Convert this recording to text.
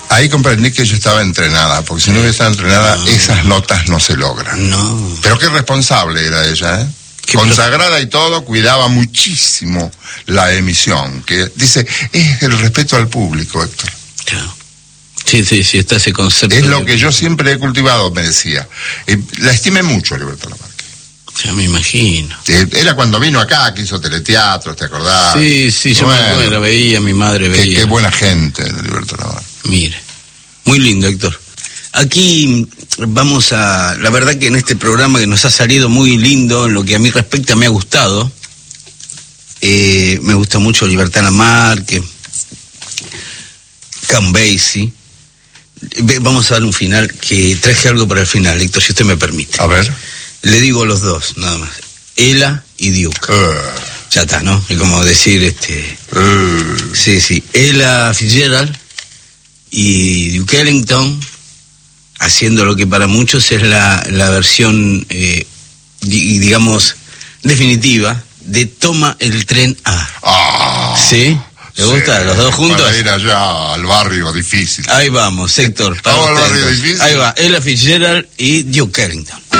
Ahí comprendí que yo estaba entrenada, porque si no hubiera estado entrenada, esas notas no se logran. No. Pero qué responsable era ella, ¿eh? Consagrada y todo, cuidaba muchísimo la emisión, que dice, es el respeto al público, Héctor. Claro. Sí, está ese concepto. Es lo que yo siempre he cultivado, me decía. La estimé mucho, Libertad Lamarque. Ya me imagino. Era cuando vino acá, que hizo teleteatro, ¿te acordás? Sí, yo me acuerdo, veía, mi madre veía. Qué buena gente, Libertad Lamarque. Mire, muy lindo, Héctor. Aquí vamos a... La verdad que en este programa que nos ha salido muy lindo, en lo que a mí respecta me ha gustado. Me gusta mucho Libertad Lamarque, Count Basie. Vamos a dar un final, que traje algo para el final, Héctor, si usted me permite. A ver. Le digo los dos, nada más. Ella y Duke. Ya está, ¿no? Es como decir, Sí. Ella Fitzgerald y Duke Ellington, haciendo lo que para muchos es la versión, digamos, definitiva de Toma el tren A. ¿Sí? ¿Le gusta? ¿Los dos juntos? Para ir allá al barrio difícil. Ahí vamos, Héctor. Vamos al barrio difícil. Ahí va, Ella Fitzgerald y Duke Ellington.